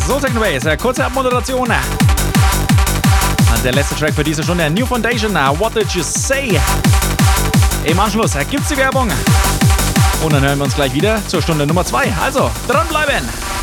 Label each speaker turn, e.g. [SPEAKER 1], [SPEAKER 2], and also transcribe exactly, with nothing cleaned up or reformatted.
[SPEAKER 1] So, Technobase, kurze Abmoderation. Der letzte Track für diese Stunde, New Foundation, What Did You Say? Im Anschluss gibt's die Werbung. Und dann hören wir uns gleich wieder zur Stunde Nummer zwei. Also, dranbleiben!